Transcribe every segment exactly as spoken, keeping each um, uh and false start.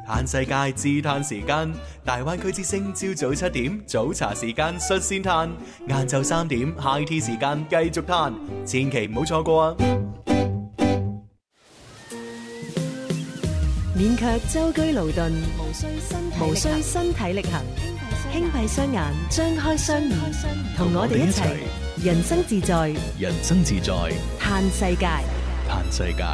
嘆世界自嘆時間，大灣區之聲朝早七點早茶時間率先嘆，晏晝三點 high tea 時間繼續嘆，千祈唔好錯過啊！ 勉強舟車勞頓，無需身無需身體力行，輕閉雙眼，張開雙耳，同我哋一齊人生自在， 人生自在， 嘆世界， 嘆世界。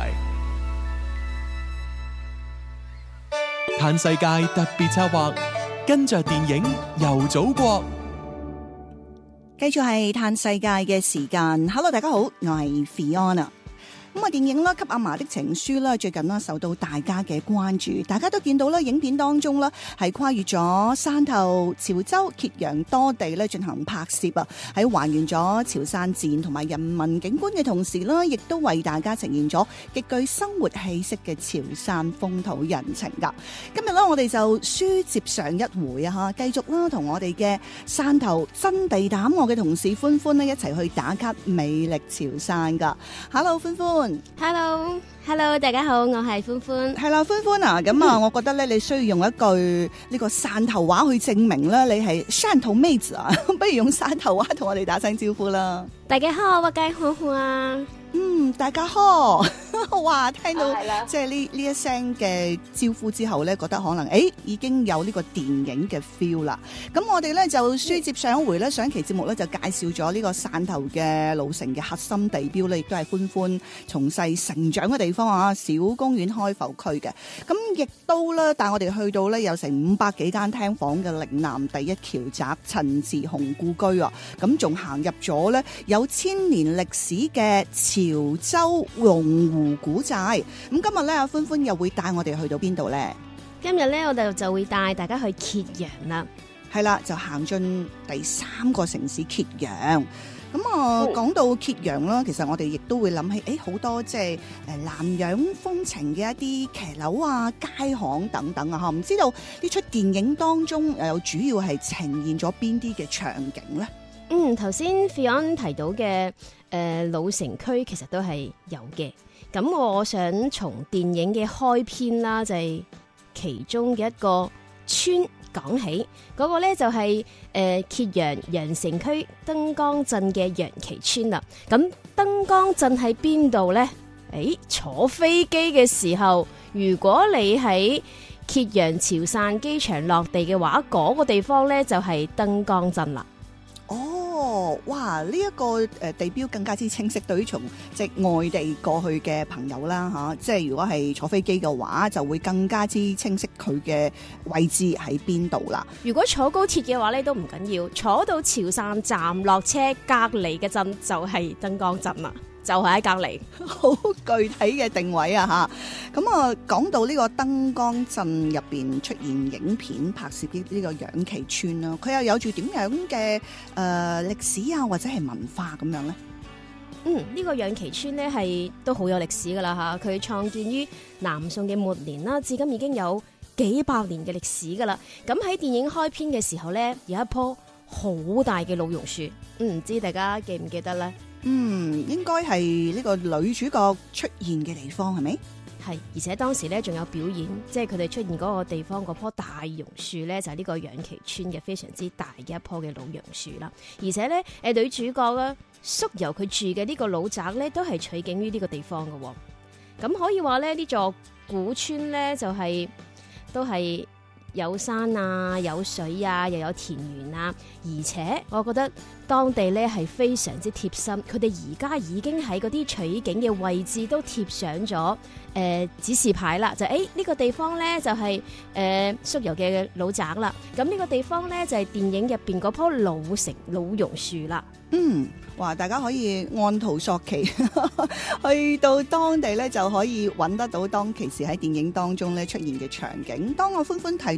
嘆世界特別策劃，跟着電影遊祖國， 繼續係嘆世界嘅時間。Hello， 大家好，我係 Fiona。咁啊，電影啦《給阿嫲的情書》啦，最近啦受到大家嘅關注，大家都見到啦，影片當中啦係跨越咗汕頭、潮州、揭陽多地咧進行拍攝啊，喺還原咗潮汕自然同埋人文景觀嘅同時啦，亦都為大家呈現咗極具生活氣息嘅潮汕風土人情噶。今日咧，我哋就書接上一回啊，嚇，繼續啦，同我哋嘅汕頭真地膽我嘅同事歡歡咧一齊去打卡美麗潮汕噶。Hello， 歡歡。 Hello，Hello， Hello， 大家好，我係歡歡。 係啦，歡歡啊，咁啊，我覺得咧，你需要用一句呢個汕頭話去證明咧，你係汕頭妹子啊，不如用汕頭話同我哋打聲招呼啦。 大家好，我係歡歡啊。 嗯，大家好，哇！聽到即係呢呢一聲嘅招呼之後咧，覺得可能誒已經有呢個電影嘅 feel 啦。咁我哋咧就書接上一回咧，上一期節目咧就介紹咗呢個汕頭嘅老城嘅核心地標咧，亦都係歡歡從細成長嘅地方啊，小公園開埠區嘅。咁亦都咧帶我哋去到咧有成五百幾間廳房嘅嶺南第一僑宅陳志雄故居啊。咁仲行入咗咧有千年歷史嘅潮州龍湖古寨。咁今日咧，阿歡歡又會帶我哋去到邊度咧？ 今日咧，我哋就會帶大家去揭陽啦。係啦，就行進第三個城市揭陽。咁啊，講、呃、到揭陽啦，其實我哋亦都會諗起，誒，好多即係誒南洋風情嘅一啲騎樓啊、街巷等等啊，吓，唔知道呢出電影當中又主要係呈現咗邊啲嘅場景咧？ 嗯，頭先 Fion 提到嘅誒、呃、老城區其實都係有嘅。咁我想從電影嘅開篇啦，就係、是、其中嘅一個村講起，嗰、那個咧就係、是、誒、呃、揭陽陽城區燈光鎮嘅楊岐村啦。咁燈光鎮喺邊度咧？誒，坐飛機嘅時候，如果你喺揭陽潮汕機場落地嘅話，嗰、那個地方咧就係燈光鎮啦。 哦，哇！呢、這、一個誒地標更加之清晰，對於從即外地過去嘅朋友啦嚇、啊，即係如果係坐飛機嘅話，就會更加之清晰佢嘅位置喺邊度啦。 如果坐高鐵嘅話咧，都唔緊要，坐到潮汕站落車，隔離嘅鎮就係燈光鎮啦。就係喺隔離， 好具體嘅定位啊嚇！咁啊，講到呢個燈光鎮入邊出現影片拍攝呢呢個楊岐村啦，佢又有住點樣嘅誒、呃、歷史啊，或者係文化咁樣咧？ 嗯，呢、這個楊岐村咧係都好有歷史噶啦嚇，佢創建於南宋嘅末年啦，至今已經有幾百年嘅歷史噶啦。咁喺電影開篇嘅時候咧，有一棵好大嘅老榕樹，唔、嗯、知大家記唔記得咧？ 嗯，應該係呢個女主角出現嘅地方係咪？ 係，而且當時咧仲有表演，即係佢哋出現嗰個地方嗰棵大榕樹咧，就係、是、呢個楊岐村嘅非常之大嘅一棵嘅老榕樹啦。而且咧，誒女主角咧宿遊佢住嘅呢個老宅咧，都係取景於呢個地方嘅。咁可以話咧，呢座古村咧就係、是、都係有山啊，有水啊，又有田園啊，而且我覺得當地咧係非常之貼心，佢哋而家已經喺嗰啲取景嘅位置都貼上咗誒、呃、指示牌啦，就誒呢、這個地方咧就係誒宿遊嘅老宅啦，咁呢個地方咧就係、是、電影入邊嗰棵老城老榕樹啦。 嗯，哇！大家可以按圖索驥，去到當地咧就可以揾得到當其時喺電影當中咧出現嘅場景。當我歡歡提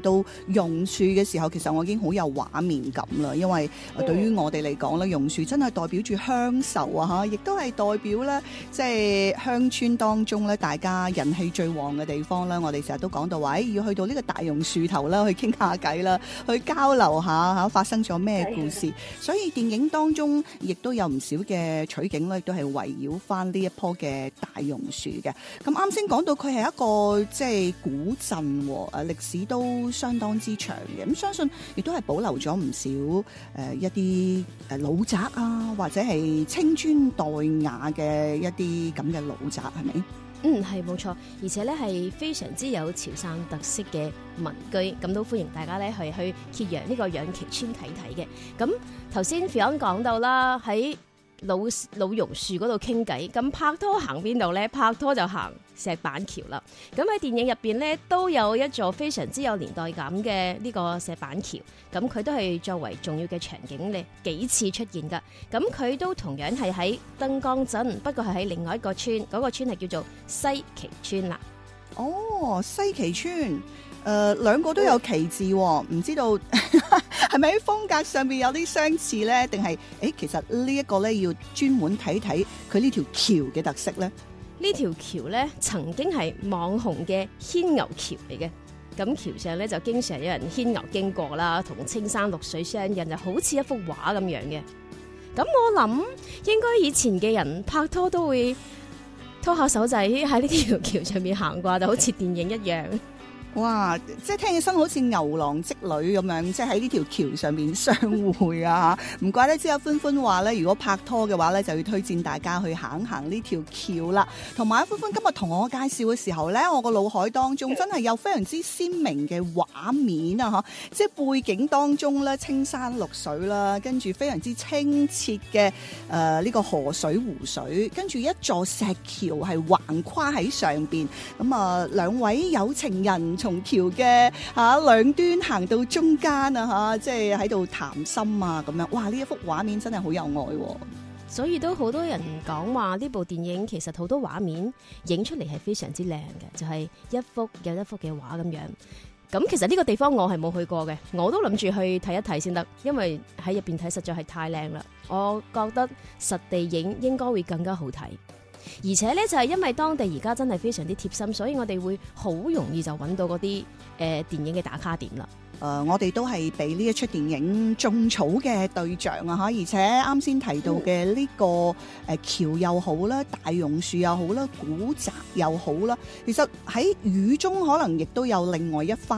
到榕樹嘅時候，其實我已經好有畫面感啦，因為對於我哋嚟講咧，榕樹真係代表住鄉愁啊嚇，亦都係代表咧，即係鄉村當中咧，大家人氣最旺嘅地方啦。我哋成日都講到話，要去到呢個大榕樹頭啦，去傾下偈啦，去交流下嚇發生咗咩故事。所以電影當中亦都有唔少嘅取景咧，亦都係圍繞翻呢一棵嘅大榕樹嘅。咁啱先講到佢係一個即係古鎮，誒歷史都相當之長嘅。咁相信亦都係保留咗唔少誒、呃、一啲誒老宅啊，或者係青磚黛瓦嘅一啲咁嘅老宅，係咪？ 嗯，係冇錯，而且咧係非常之有潮汕特色嘅民居，咁都歡迎大家咧係去揭陽呢個楊岐村睇睇嘅。咁頭先 Fion 講到啦，喺老老榕樹嗰度傾偈，咁拍拖行邊度呢？拍拖就行石板橋啦。咁喺電影入邊呢，都有一座非常之有年代感嘅呢個石板橋，咁佢都係作為重要嘅場景咧幾次出現噶。咁佢都同樣係喺燈江鎮，不過係喺另外一個村，嗰、那個村係叫做西岐村啦。 哦，西岐村，誒、呃、兩個都有岐字，唔知道係咪喺風格上面有啲相似呢？定係誒其實呢一個呢，要專門睇睇佢呢條橋嘅特色呢？ 呢條橋呢，曾經係網紅嘅牽牛橋嚟嘅，咁橋上呢，就經常有人牽牛經過啦，同青山綠水相印，就好似一幅畫咁樣嘅。咁我諗應該以前嘅人拍拖都會拖下手仔喺呢條橋上面行過，就好似電影一樣。 哇！即係聽起身好似牛郎織女咁樣，即係喺呢條橋上面相會啊！唔怪得之阿歡歡話咧，如果拍拖嘅話咧，就要推薦大家去行行呢條橋啦。同埋阿歡歡今日同我介紹嘅時候咧，我個腦海當中真係有非常之鮮明嘅畫面啊！嚇，即係背景當中咧，青山綠水啦，跟住非常之清澈嘅誒呢個河水湖水，跟住一座石橋係橫跨喺上邊。咁啊，兩位有情人從橋嘅嚇兩端行到中間啊嚇，即係喺度談心啊咁樣，哇！呢一幅畫面真係好有愛喎。 所以都好多人講話呢部電影其實好多畫面影出嚟係非常之靚嘅，就係一幅又一幅嘅畫咁樣。咁其實呢個地方我係冇去過嘅，我都諗住去睇一睇先得，因為喺入邊睇實在係太靚啦。我覺得實地影應該會更加好睇。而且咧就係因為當地而家真係非常之貼心，所以我哋會好容易就揾到嗰啲誒電影嘅打卡點啦。 誒、呃，我哋都係俾呢一出電影種草嘅對象啊嚇，而且啱先提到嘅呢個誒橋又好啦，大榕樹又好啦，古宅又好啦，其實喺雨中可能亦都有另外一番